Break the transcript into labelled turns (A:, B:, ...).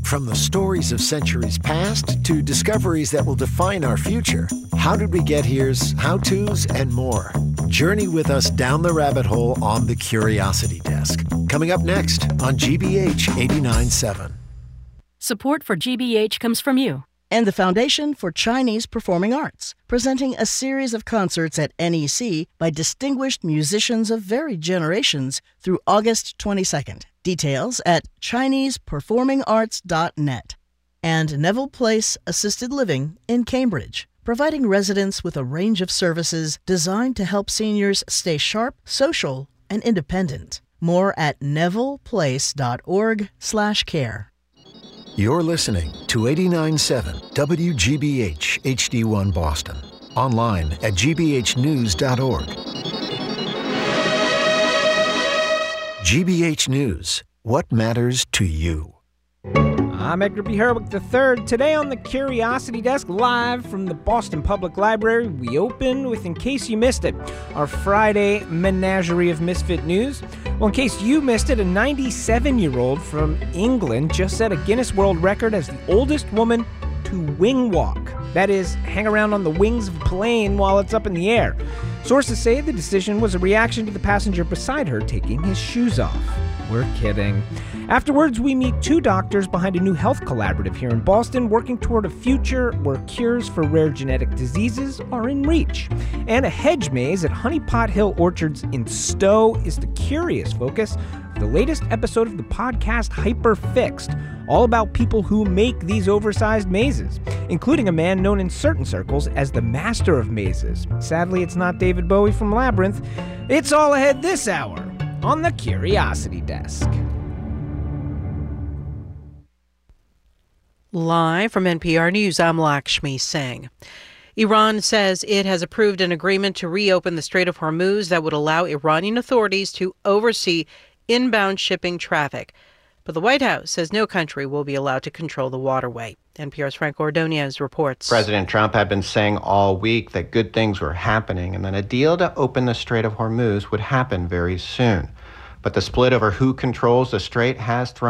A: From the stories of centuries past to discoveries that will define our future, How Did We Get Here's how-tos and more. Journey with us down the rabbit hole on the Curiosity Desk. Coming up next on GBH 89.7.
B: Support for GBH comes from you
C: and the Foundation for Chinese Performing Arts, presenting a series of concerts at NEC by distinguished musicians of varied generations through August 22nd. Details at ChinesePerformingArts.net. And Neville Place Assisted Living in Cambridge, providing residents with a range of services designed to help seniors stay sharp, social, and independent. More at nevilleplace.org/care.
A: You're listening to 89.7 WGBH HD1 Boston. Online at gbhnews.org. GBH News. What matters to you?
D: I'm Edgar B. Herwick III. Today on the Curiosity Desk, live from the Boston Public Library, we open with In Case You Missed It, our Friday menagerie of misfit news. Well, in case you missed it, a 97-year-old from England just set a Guinness World Record as the oldest woman to wing walk. That is, hang around on the wings of a plane while it's up in the air. Sources say the decision was a reaction to the passenger beside her taking his shoes off. We're kidding. Afterwards, we meet two doctors behind a new health collaborative here in Boston working toward a future where cures for rare genetic diseases are in reach. And a hedge maze at Honey Pot Hill Orchards in Stowe is the curious focus of the latest episode of the podcast Hyper Fixed, all about people who make these oversized mazes, including a man known in certain circles as the Master of Mazes. Sadly, it's not David Bowie from Labyrinth. It's all ahead this hour on the Curiosity Desk.
E: Live from NPR News, I'm Lakshmi Singh. Iran says it has approved an agreement to reopen the Strait of Hormuz that would allow Iranian authorities to oversee inbound shipping traffic. But the White House says no country will be allowed to control the waterway. NPR's Frank Ordonez reports.
F: President Trump had been saying all week that good things were happening and that a deal to open the Strait of Hormuz would happen very soon. But the split over who controls the strait has thrown